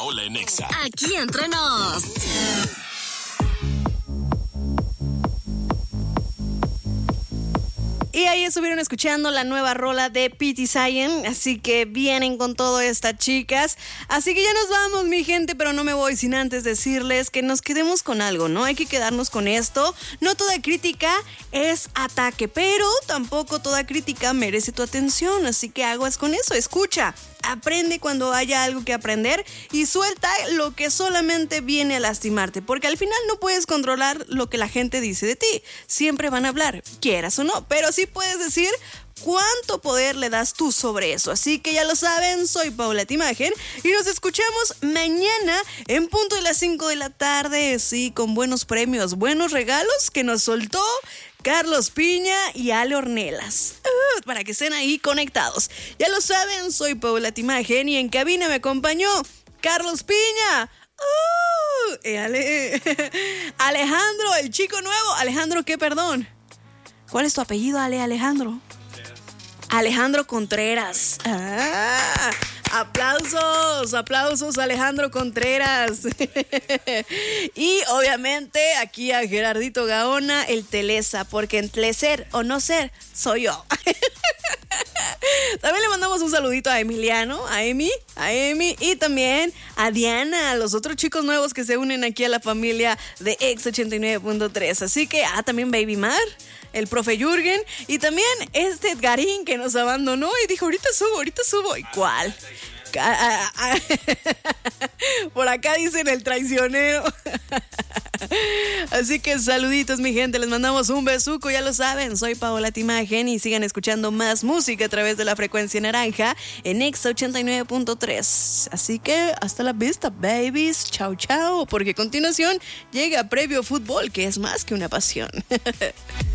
Paola en Exa. Aquí entre nos. Y ahí estuvieron escuchando la nueva rola de Pity Zion, así que vienen con todo estas chicas. Así que ya nos vamos, mi gente, pero no me voy sin antes decirles que nos quedemos con algo, ¿no? Hay que quedarnos con esto. No toda crítica es ataque, pero tampoco toda crítica merece tu atención, así que aguas con eso, escucha. Aprende cuando haya algo que aprender y suelta lo que solamente viene a lastimarte, porque al final no puedes controlar lo que la gente dice de ti. Siempre van a hablar, quieras o no, pero sí puedes decir cuánto poder le das tú sobre eso. Así que ya lo saben, soy Paola Timagen y nos escuchamos mañana en punto de las 5 de la tarde, sí, con buenos premios, buenos regalos que nos soltó Carlos Piña y Ale Ornelas, para que estén ahí conectados. Ya lo saben, soy Paola Timagen y en cabina me acompañó Carlos Piña. Alejandro, el chico nuevo. Alejandro, ¿qué, perdón? ¿Cuál es tu apellido, Alejandro? Alejandro Contreras. Aplausos, Alejandro Contreras. Y obviamente aquí a Gerardito Gaona, el Telesa, porque entre ser o no ser, soy yo. También le mandamos un saludito a Emiliano, a Emi y también a Diana, a los otros chicos nuevos que se unen aquí a la familia de Exa 89.3. Así que, también Baby Mar, el profe Jürgen y también este Edgarín que nos abandonó y dijo, ahorita subo. ¿Y cuál? Por acá dicen el traicionero. Así que saluditos, mi gente, les mandamos un besuco, ya lo saben, soy Paola Timagen y sigan escuchando más música a través de la frecuencia naranja en Exa 89.3. Así que hasta la vista, babies, chao, porque a continuación llega Previo Fútbol, que es más que una pasión.